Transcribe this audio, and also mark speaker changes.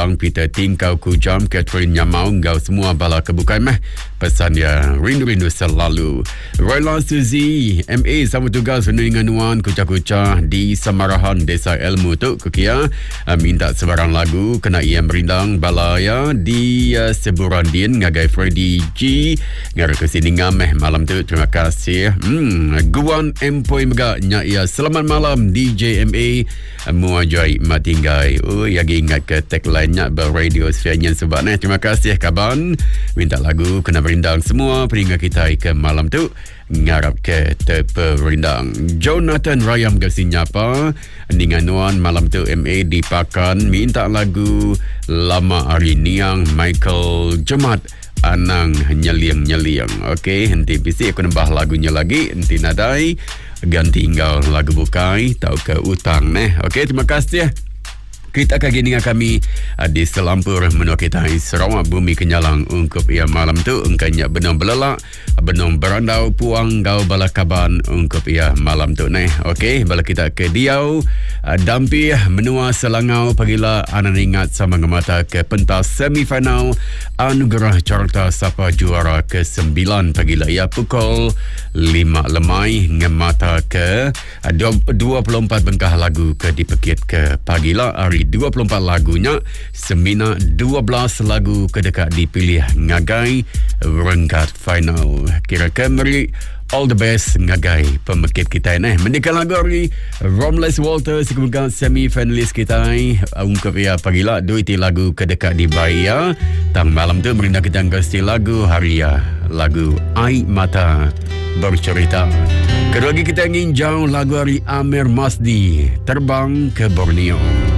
Speaker 1: Abang Peter Tingkau Kujam Catherine Nyamau Ngau semua bala kebukai pesan dia rindu-rindu selalu. Royla Suzy MA sama tugas dengan Nuan Kucah-Kucah di Samarahan Desa Ilmu tu Kukia minta sebarang lagu kena ia merindang balaya di Seburandin ngagai Freddy G ngara kesini ngameh malam tu. Terima kasih. Guan Empoi Mega nya ia selamat malam DJ MA muajai matinggai. Yagi ingat ke tagline nya beradio Sfianyan sebabnya. Terima kasih kaban minta lagu kena berindang semua peringkat kita ke malam tu ngarap ke terperindang. Jonathan Rayam Gasinyapa dengan Nuan malam tu MA dipakan minta lagu lama hari niang Michael Jemat Anang Nyeliang-Nyeliang. Okey, henti bisik aku nambah lagunya lagi. Henti nadai ganti tinggal lagu bukai tau ke utang Okey, terima kasih. Kita akan dengan kami di selampur menua kita Sarawak Bumi Kenyalang ungkup ia malam tu ungkanya benong belelak benong berandau puang gau balakaban ungkup ia malam tu Okey, bala kita ke Diau Dampi menua Selangau pagila anan ingat sama ngemata ke pentas semifinal Anugerah Carta Sapa juara ke-9 pagila ia pukul 5 lemai ngemata ke 24 bengkah lagu ke dipekit ke pagila hari 24 lagunya semina 12 lagu kedekat dipilih ngagai rengkat final. Kira-kira meri all the best ngagai pemekit kita mendikan lagu hari Romulus Walter sekemudian semi-finalis kita ungkap ya pagila duiti lagu kedekat di Bahia tang malam tu merindah kita ngasti lagu haria lagu Air Mata Bercerita. Kedua lagi kita ingin jauh lagu hari Amir Masdi Terbang ke Borneo.